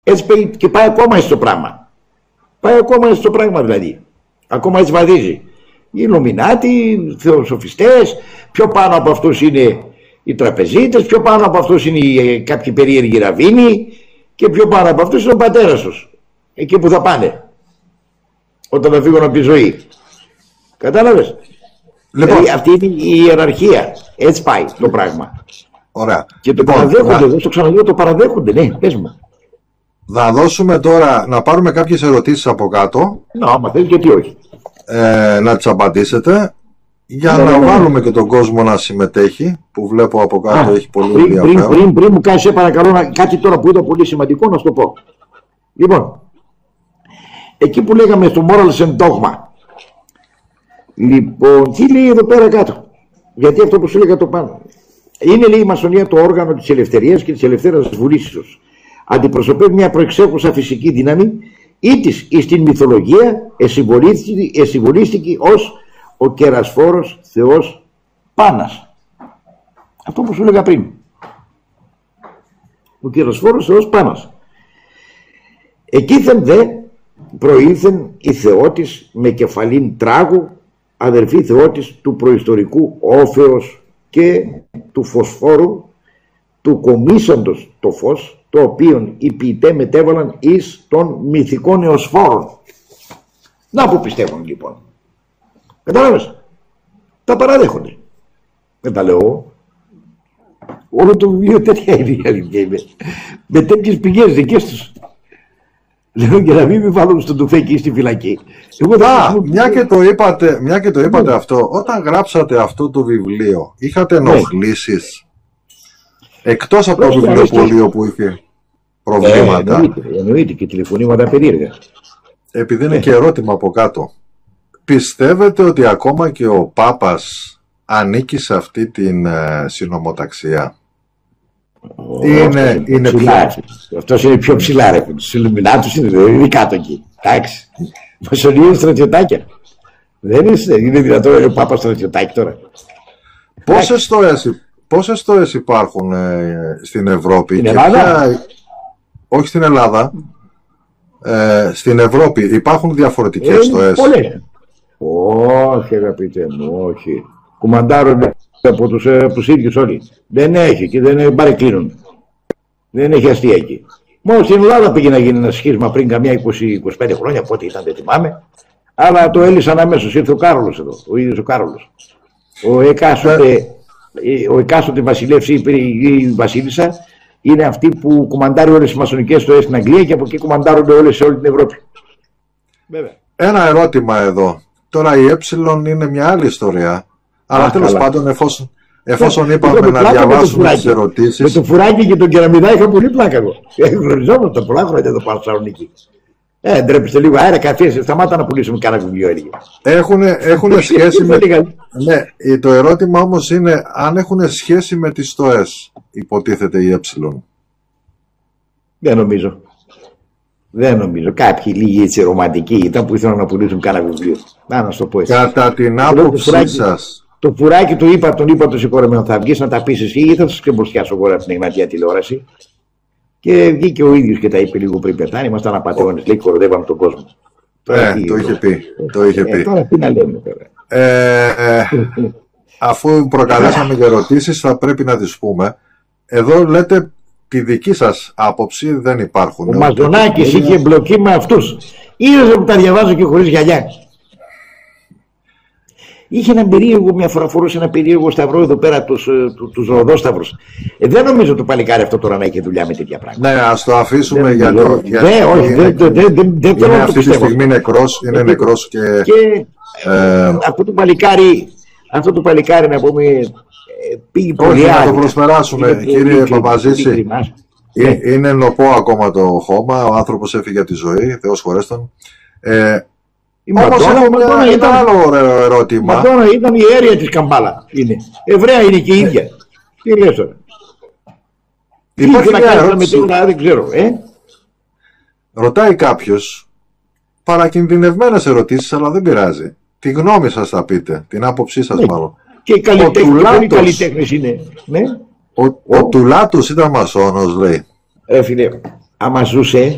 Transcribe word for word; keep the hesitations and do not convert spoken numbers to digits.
Έτσι πάει, και πάει ακόμα στο πράγμα. Πάει ακόμα στο πράγμα δηλαδή. Ακόμα έτσι βαδίζει. Οι Ιλουμινάτοι, οι θεοσοφιστές, πιο πάνω από αυτούς είναι οι τραπεζίτες, πιο πάνω από αυτούς είναι οι, κάποιοι περίεργοι ραβίνοι και πιο πάνω από αυτούς είναι ο πατέρας τους. Εκεί που θα πάνε όταν θα φύγουν από τη ζωή. Κατάλαβες? Λοιπόν, δηλαδή, αυτή είναι η ιεραρχία. Έτσι πάει το πράγμα. Ωραία. Και το λοιπόν, παραδέχονται, δεν το ξαναλέω, το παραδέχονται. Ναι, πες μου. Θα δώσουμε τώρα να πάρουμε κάποιες ερωτήσεις από κάτω. Να, άμα θες, γιατί όχι. Ε, να τις απαντήσετε. Για ναι, να ναι, βάλουμε ναι. και τον κόσμο να συμμετέχει, που βλέπω από κάτω. Α, έχει πολύ πριν, ενδιαφέρον. Πριν, πριν, πριν μου κάνεις, σε παρακαλώ, να, κάτι τώρα που ήταν πολύ σημαντικό να σου το πω. Λοιπόν, εκεί που λέγαμε στο Morals and Dogma, λοιπόν, τι λέει εδώ πέρα κάτω? Γιατί αυτό που σου έλεγα το πάνω. Είναι, λέει, η μασονία το όργανο της ελευθερίας και της ελευθέρας βουλήσεως. Αντιπροσωπεύει μια προεξέχουσα φυσική δύναμη ή της εις την μυθολογία εσυμβολίστηκε ως ο κερασφόρος θεός Πάνας. Αυτό που σου έλεγα πριν. Ο κερασφόρος θεός Πάνας. Εκείθεν δε προήλθεν η θεότης με κεφαλήν τράγου, αδερφή θεότης του προϊστορικού Όφεως και του Φωσφόρου, του κομίσαντος το φως, το οποίον οι ποιητέ μετέβαλαν εις των μυθικών εωσφόρων. Να που πιστεύουν λοιπόν. Κατάλαβες? Τα παραδέχονται. Δεν τα λέω. Όλο το βιβλίο τέτοια είναι η αλήθεια. Με τέτοιες πηγές δικές τους. Λέω για να μην με βάλουν στον τουφέκι ή στη φυλακή. Εγώ Α, πω... μια, και το είπατε, μια και το είπατε ναι. αυτό, όταν γράψατε αυτό το βιβλίο, είχατε ενοχλήσεις? Ναι. Εκτός από το βιβλιοπωλείο που είχε προβλήματα. Ε, εννοείται, εννοείται και τηλεφωνήματα περίεργα. Επειδή είναι ναι. και ερώτημα από κάτω. Πιστεύετε ότι ακόμα και ο Πάπας ανήκει σε αυτή την ε, συνομοταξία? Oh, είναι, αυτό είναι, είναι ψηλά, πιο... Αυτός είναι πιο ψηλά ρε. Τους Ιλουμινάτους είναι, είναι κάτω εκεί. Εντάξει. Μασονία είναι στρατιωτάκια. Δεν είναι, είναι δυνατόν ο Πάπας στρατιωτάκι τώρα? Πόσες στοές, πόσες στοές υπάρχουν ε, στην Ευρώπη? Στην και Ελλάδα? Ποια... Όχι στην Ελλάδα. Ε, στην Ευρώπη υπάρχουν διαφορετικές ε, στοές? Πολλές. Όχι αγαπητέ μου, όχι. Κουμαντάρουν από τους, από τους ίδιους όλοι. Δεν έχει και δεν παρεκκλίνουν. Δεν έχει αστεία εκεί. Μόνο στην Ελλάδα πήγε να γίνει ένα σχίσμα πριν καμιά είκοσι με είκοσι πέντε χρόνια, πότε ήταν δεν θυμάμαι. Αλλά το έλυσαν αμέσως. Ήρθε ο Κάρολος εδώ, ο ίδιος ο Κάρολος. Ο εκάστοτε, ο εκάστοτε βασιλεύς ή η βασίλισσα είναι αυτή που κουμαντάρει όλες τις μασονικές στοές στην Αγγλία και από εκεί κουμαντάρονται όλες σε όλη την Ευρώπη. Βέβαια. Ένα ερώτημα εδώ. Τώρα η ε είναι μια άλλη ιστορία. Αλλά τέλος πάντων, εφόσον, εφόσον yeah, είπαμε να διαβάσουμε τις ερωτήσεις. Με το φουράκι και τον κεραμιδά είχα πολύ πλάκα εγώ. Γνωριζόμαστε πολλά χρόνια εδώ πάνω στη Θεσσαλονίκη. Ε, ντρέπεστε λίγο αέρα, καθίστε, σταμάτα να πουλήσουμε κανένα βιβλίο έλεγε. Έχουν σχέση με. Ναι, το ερώτημα όμως είναι αν έχουν σχέση με τις στοές, υποτίθεται η ε. Δεν νομίζω. Δεν νομίζω. Κάποιοι λίγοι έτσι ρομαντικοί ήταν που ήθελαν να πουλήσουν κανένα βιβλίο. Να, να σου το πω έτσι. Κατά την άποψή σας. Το φουράκι του είπα, τον είπα το συγχωρεμένο, θα βγεις να τα πεις εσύ ή θα σας ξεμπροστιάσω εγώ από την Εγνατία τηλεόραση. Και βγήκε ο ίδιος και τα είπε λίγο πριν πεθάνει. Ήμασταν απατεώνες, λέει, κοροδεύαμε τον κόσμο. Ε, το είχε πει. Το είχε πει. Ε, τώρα τι να λέμε τώρα. Ε, ε, αφού προκαλέσαμε και ερωτήσεις, θα πρέπει να τις πούμε. Εδώ λέτε τη δική σας άποψη, δεν υπάρχουν. Ο Μαζονάκης είχε μπλοκή με αυτούς. Είδες που τα διαβάζω και χωρίς γυαλιά. Είχε έναν περίεργο, μια φορά φορούσε ένα περίεργο σταυρό εδώ πέρα, τους, του, τους ροδόσταυρους. Ε, δεν νομίζω το παλικάρι αυτό τώρα να έχει δουλειά με τέτοια πράγματα. Ναι, ας το αφήσουμε δεν για το. Για... Ναι, όχι, δεν δε, δε, δε, δε θέλω να το πιστεύω. Αυτή τη στιγμή νεκρός, είναι νεκρός και. και ε, αυτό το παλικάρι, αυτό το παλικάρι να πούμε. Πήγε πολύ όχι, να το προσπεράσουμε, είναι, κύριε είναι, Παπαζήση. Είναι, είναι νοπό ακόμα το χώμα, ο άνθρωπος έφυγε από τη ζωή, Θεός χωρέστον. Ε, Η Όμως Μαντώνα, έχουμε Μαντώνα ένα ήταν, άλλο ωραίο ερώτημα. Η Μαντώνα ήταν η αίρια της Καμπάλα. Είναι. Εβραία είναι και η ίδια. Τι λες τώρα. Υπάρχει μια ερώτηση. Τίποτα, δεν ξέρω. Ε? Ρωτάει κάποιος παρακινδυνευμένες ερωτήσεις, αλλά δεν πειράζει. Τη γνώμη σας θα πείτε, την άποψή σας ναι. μάλλον. Και οι καλλιτέχνες είναι. Ναι. Ο, ο, ο Τουλάτος ήταν μασόνος, λέει. Ρε φίλε, άμα ζούσε,